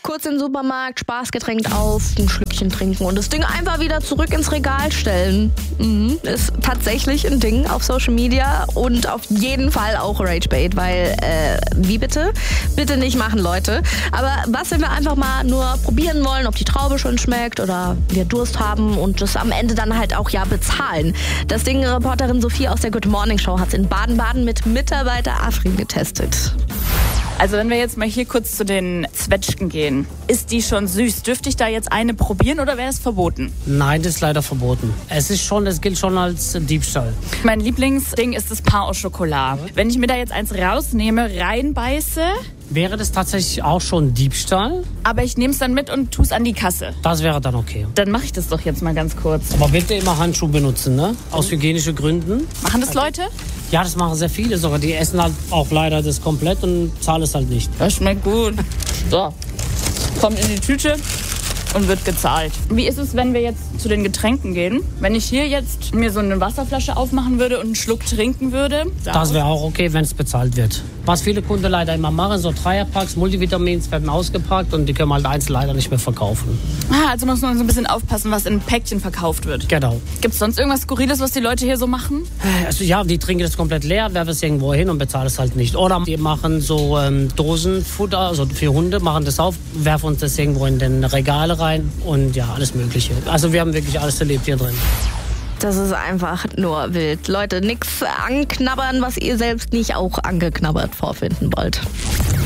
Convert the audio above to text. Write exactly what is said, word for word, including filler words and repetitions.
Kurz in den Supermarkt, Spaßgetränk auf, ein Schlückchen trinken und das Ding einfach wieder zurück ins Regal stellen. Mhm. Ist tatsächlich ein Ding auf Social Media und auf jeden Fall auch Ragebait, weil, äh, wie bitte? Bitte nicht machen, Leute. Aber was, wenn wir einfach mal nur probieren wollen, ob die Traube schon schmeckt oder wir Durst haben und das am Ende dann halt auch ja bezahlen. Das Ding, Reporterin Sophie aus der Good Morning Show hat es in Baden-Baden mit Mitarbeiter Afrin getestet. Also wenn wir jetzt mal hier kurz zu den Zwetschgen gehen, ist die schon süß? Dürfte ich da jetzt eine probieren oder wäre es verboten? Nein, das ist leider verboten. Es ist schon, es gilt schon als Diebstahl. Mein Lieblingsding ist das Pain au Chocolat. Wenn ich mir da jetzt eins rausnehme, reinbeiße, wäre das tatsächlich auch schon Diebstahl? Aber ich nehme es dann mit und tue es an die Kasse. Das wäre dann okay. Dann mache ich das doch jetzt mal ganz kurz. Aber bitte immer Handschuhe benutzen, ne? Aus hygienischen Gründen. Machen das Leute? Ja, das machen sehr viele sogar. Die essen halt auch leider das komplett und zahlen es halt nicht. Das schmeckt gut. So, kommt in die Tüte und wird gezahlt. Wie ist es, wenn wir jetzt zu den Getränken gehen? Wenn ich hier jetzt mir so eine Wasserflasche aufmachen würde und einen Schluck trinken würde? Das wäre auch okay, wenn es bezahlt wird. Was viele Kunden leider immer machen, so Dreierpacks, Multivitamins werden ausgepackt und die können halt einzeln leider nicht mehr verkaufen. Ah, also muss man so ein bisschen aufpassen, was in Päckchen verkauft wird. Genau. Gibt es sonst irgendwas Skurriles, was die Leute hier so machen? Also ja, die trinken das komplett leer, werfen es irgendwo hin und bezahlen es halt nicht. Oder die machen so ähm, Dosenfutter, also für Hunde, machen das auf, werfen uns das irgendwo in den Regale rein und ja, alles Mögliche. Also wir haben wirklich alles erlebt hier drin. Das ist einfach nur wild. Leute, nix anknabbern, was ihr selbst nicht auch angeknabbert vorfinden wollt.